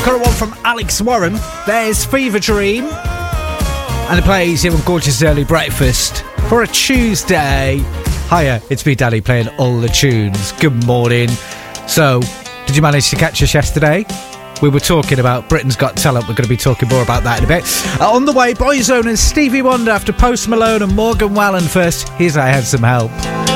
current one from Alex Warren. There's Fever Dream. And it plays here on Gorgeous Early Breakfast for a Tuesday. Hiya, it's me, Danny, playing all the tunes. Good morning. So, did you manage to catch us yesterday? We were talking about Britain's Got Talent. We're going to be talking more about that in a bit. On the way, Boyzone and Stevie Wonder after Post Malone and Morgan Wallen. First, here's I Had Some Help.